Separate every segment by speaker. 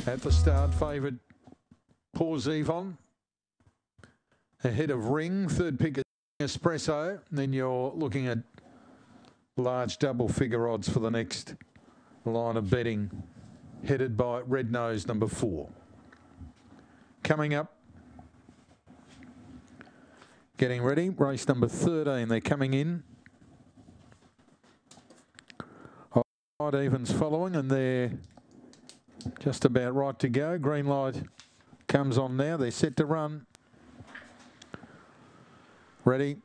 Speaker 1: At the start, favourite Pause Yvonne. Ahead of Ring, third pick Espresso. Then you're looking at large double figure odds for the next line of betting, headed by Red Nose number 4. Coming up, getting ready, race number 13. They're coming in. Odd Evens following, and they're just about right to go. Green light comes on now. They're set to run. Ready.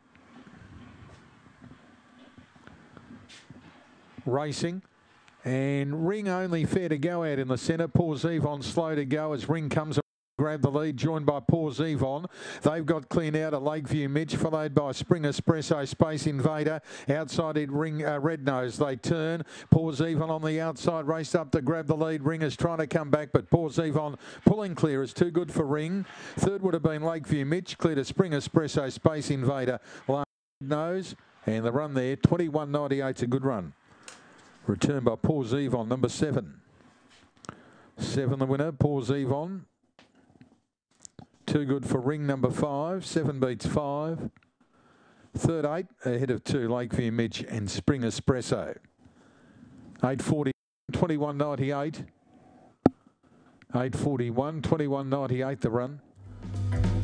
Speaker 1: Racing. And Ring only fair to go out in the centre. Pause Yvonne slow to go as Ring comes and grab the lead, joined by Pause Yvonne. They've got clean out of Lakeview Mitch, followed by Spring Espresso, Space Invader. Outside it, Ring Red Nose. They turn. Pause Yvonne on the outside, raced up to grab the lead. Ring is trying to come back, but Pause Yvonne pulling clear is too good for Ring. Third would have been Lakeview Mitch, clear to Spring Espresso, Space Invader. Red Nose, and the run there, 21.98's a good run. Return by Pause Yvonne, number 7. 7 the winner, Pause Yvonne. Too good for Ring, number 5. 7 beats 5. Third 8 ahead of 2, Lakeview Mitch and Spring Espresso. 8.40, 21.98. 8.41, 21.98 the run.